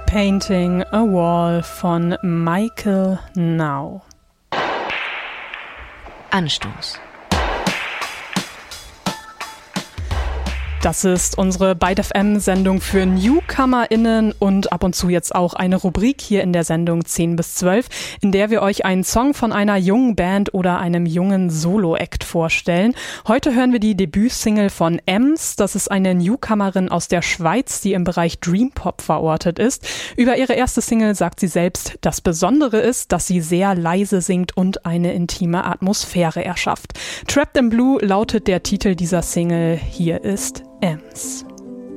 Painting a Wall von Michael Now. Anstoß. Das ist unsere Byte FM-Sendung für NewcomerInnen und ab und zu jetzt auch eine Rubrik hier in der Sendung 10 bis 12, in der wir euch einen Song von einer jungen Band oder einem jungen Solo-Act vorstellen. Heute hören wir die Debütsingle von Ems. Das ist eine Newcomerin aus der Schweiz, die im Bereich Dream Pop verortet ist. Über ihre erste Single sagt sie selbst, das Besondere ist, dass sie sehr leise singt und eine intime Atmosphäre erschafft. Trapped in Blue lautet der Titel dieser Single. Hier ist Ems.